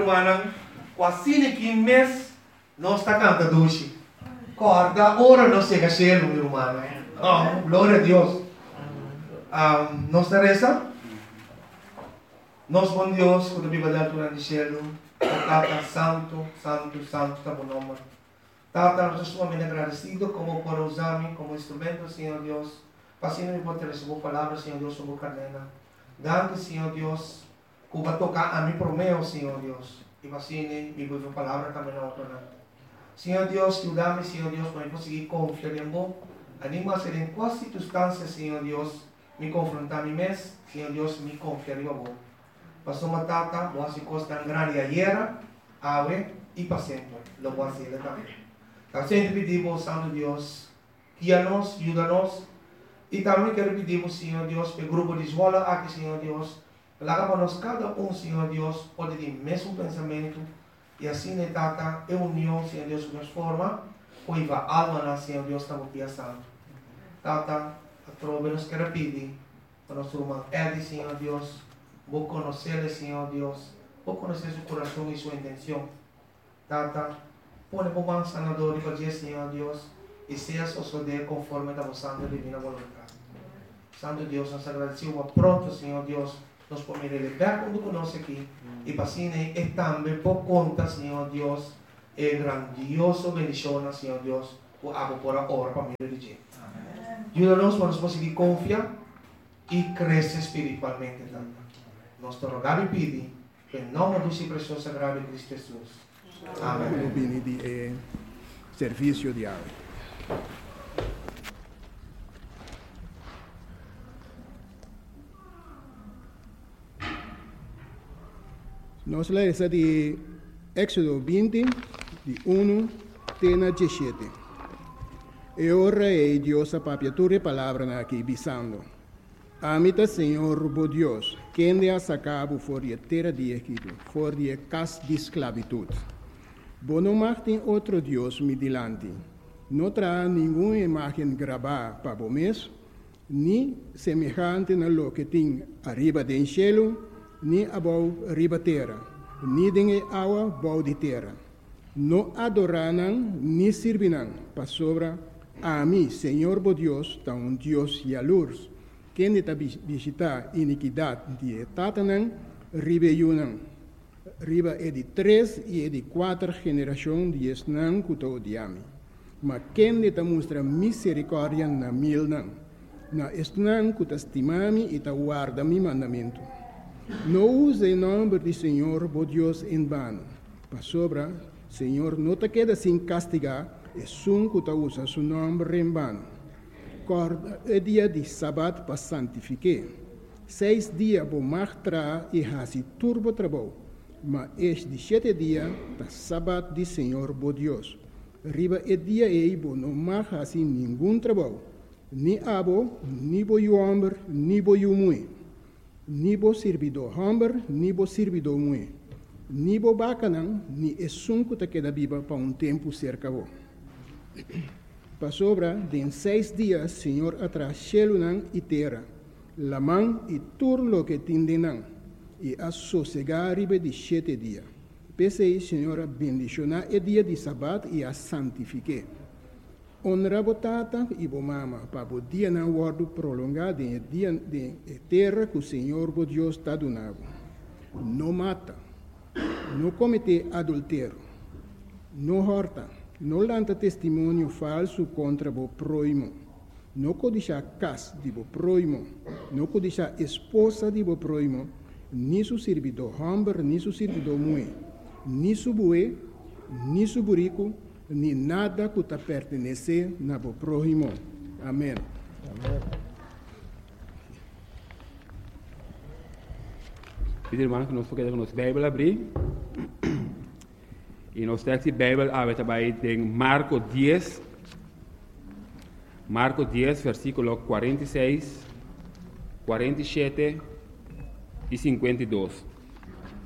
irmã, quase que mês nós está cantando hoje. Corda, ora não chega cheio, meu irmão. Oh, glória a Deus. Nossa reza. Nós, bom Deus, quando a Bíblia da altura de cielo, Tata, santo, santo, santo, está bom nome. Tata, nós estamos muito agradecidos como por usar-me como instrumento, Senhor Deus. Passando por ter essa palavra, Senhor Deus, sobre a cadena. Dando, Senhor Deus, que vai tocar a mim por meu, Senhor Deus. E assim, me vou a palavra também na outra. Senhor Deus, ajuda-me, Senhor Deus, para eu conseguir confiar em você. Anima a ser em qual circunstância, Senhor Deus, me confrontar a mim mesmo, Senhor Deus, me confiar em você. Passou uma tata, boa se costa grande ayer, ave e para sempre. Lo voy a hacer também. Então, sempre pedimos, Santo Deus, guia-nos, ajuda-nos. E também quero pedir, Senhor Deus, para o grupo de escola aqui, Senhor Deus, para nós cada Senhor Deus, pode ter o mesmo pensamento. E assim, tata, é união, Senhor Deus, de forma, pois a alma, Senhor Deus, está muito santo. Tata, a trova nos quer pedir, para nosso irmão Eddie, Senhor Deus, vou conhecer, Senhor Deus, vou conhecer seu coração e sua intenção. Tata, põe como um sanador e fazer, Senhor Deus, e seja suceder conforme a vossa divina vontade. Santo Deus, nós agradecemos pronto, Senhor Deus, nos podemos levar quando conosco aqui, e para assim, e também por conta, Senhor Deus, é grandioso bendição, Senhor Deus, por a hora para mim de dia. Ajuda-nos para nós conseguir confiar e crescer espiritualmente, Tata. Nós te rogamos e pedimos, em nome do seu precioso sagrado Cristo Jesus. Amém. O bene de serviço diário. Nós lemos de Éxodo 20, de 1 até 17. E ora é Deus a papiatura palavra aqui, bisando. Amita Senhor, bo Deus, quem te ha sacado fora de terra de Egipto, fora de casa de esclavitud. Bo não martem outro Deus me delante. Não traz nenhuma imagem gravada para o mês, nem semejante na lo que tem arriba do cielo, nem abaixo arriba terra, nem de água abaixo de terra. Não adoraram, nem servirão, para sobra a mim, Senhor, bo Deus, tão Deus e a luz. Quem está visitar iniquidade de Tatanan, riba yunan. Riba é de 3 e é de 4 gerações de esnan que te odiame. Mas quem está mostra misericórdia na milnan. Na esnan que te estimame e te guarda mi mandamento. Não use o nome do Senhor, bo Deus, em vano. Para sobra, Senhor, não te queda sem castigar, é sum que te usa seu nome em vano. É dia de sábado para santificar. 6 dias vou martrar e fazer turbo trabalho. Mas este de 7 dias, da sábado de Senhor, bo Deus. Riba é dia e vou não mais fazer nenhum trabalho. Ni abo, ni bo homem, ni bo mulher. Ni bo servidor homem, ni bo servidor mulher. Ni bo bacanão, ni é sunco que queda viva para tempo cerca bo. Para sobra, de 6 dias, Senhor, atrás celunan e terra, la mão e tudo lo que tindenan, e a sossegar ribe de 7 dias. Pensei, Senhor, bendicionar o dia de sábado e a santifique. Honra a tata e a mama, para o dia não guardo prolongado em dia de terra que o Senhor, o Deus, está donando. Não mata, não comete adultério, não horta, não lanta testemunho falso contra o próximo, não codicia casa de o próximo, não codicia esposa de o próximo, nem seu servidor homem, nem seu servidor mulher, nem seu bué, nem seu burico, nem nada que te pertenece na o próximo. Amém. Amém. Pedir, irmão, que nós podemos a nossa Bíblia abrir. E nós temos a Bíblia aberta em Marcos 10, versículo 46, 47 e 52.